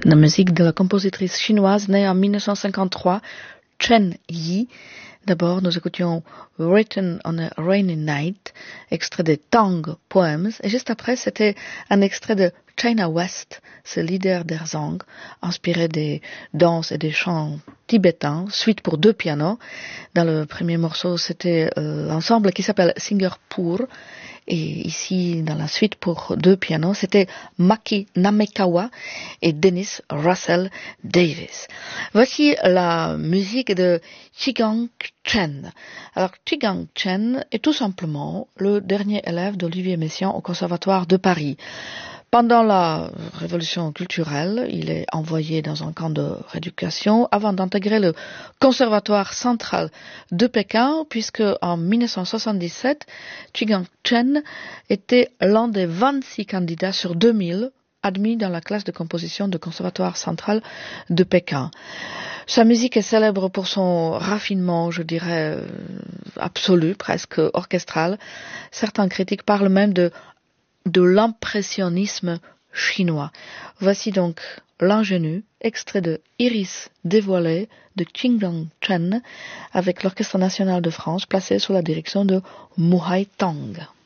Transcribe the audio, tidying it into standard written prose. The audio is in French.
La musique de la compositrice chinoise née en 1953, Chen Yi. D'abord, nous écoutions Written on a Rainy Night, extrait de Tang Poems, et juste après, c'était un extrait de China West, ce leader d'Erzang, inspiré des danses et des chants tibétains, suite pour 2 pianos. Dans le premier morceau, c'était l'ensemble qui s'appelle Singapore, et ici, dans la suite pour 2 pianos, c'était Maki Namekawa et Dennis Russell Davis. Voici la musique de Chigang Chen. Alors, Chigang Chen est tout simplement le dernier élève d'Olivier Messiaen au Conservatoire de Paris. Pendant la révolution culturelle, il est envoyé dans un camp de rééducation avant d'intégrer le Conservatoire central de Pékin, puisque en 1977, Chigang Chen était l'un des 26 candidats sur 2000 admis dans la classe de composition du Conservatoire central de Pékin. Sa musique est célèbre pour son raffinement, je dirais, absolu, presque orchestral. Certains critiques parlent même de l'impressionnisme chinois. Voici donc l'ingénu, extrait de Iris dévoilée de Chigang Chen avec l'Orchestre national de France placé sous la direction de Mu Hai Tang.